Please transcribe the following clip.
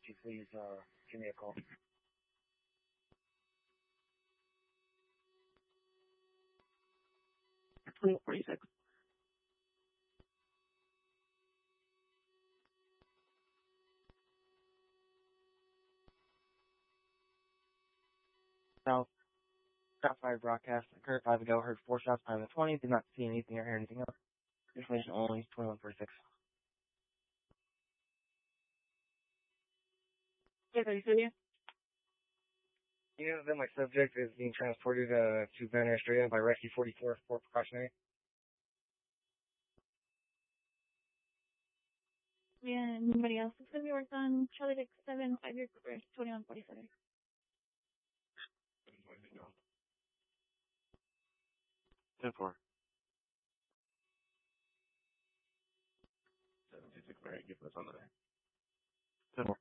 you please give me a call? 2046. South, Shot 5 broadcast occurred 5 ago, heard 4 shots, 5 and 20, did not see anything or hear anything else. Information only, 2146. Yes, are you still here? You know that my subject is being transported to Van Estrella by Rescue 44 for precautionary? Yeah, anybody else? It's gonna be worked on Charlie Dick 7, 5-year Cooper, 2147. 10-4. 726, Mary, give us on there. 10-4.